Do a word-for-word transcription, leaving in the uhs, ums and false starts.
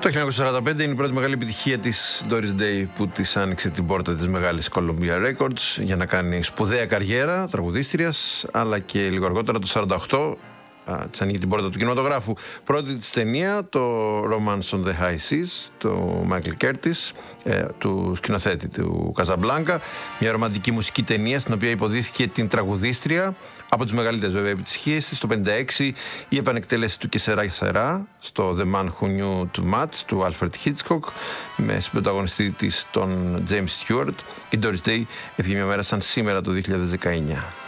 Το χίλια εννιακόσια σαράντα πέντε είναι η πρώτη μεγάλη επιτυχία της Doris Day που της άνοιξε την πόρτα της μεγάλης Columbia Records για να κάνει σπουδαία καριέρα τραγουδίστριας, αλλά και λίγο αργότερα το σαράντα οκτώ της ανοίγει την πόρτα του κινηματογράφου. Πρώτη της ταινία, το Romance on the High Seas, του Michael Curtis, ε, του σκηνοθέτη του Casablanca, μια ρομαντική μουσική ταινία στην οποία υποδίθηκε την τραγουδίστρια, από τις μεγαλύτερες βέβαια επιτυχίες της. Το πενήντα έξι η επανεκτέλεση του Κεσερά Σερά στο The Man Who Knew Too Much του Alfred Hitchcock, με συμπροταγωνιστή της τον James Stewart. Η Doris Day έφυγε μια μέρα σαν σήμερα το δύο χιλιάδες δεκαεννιά.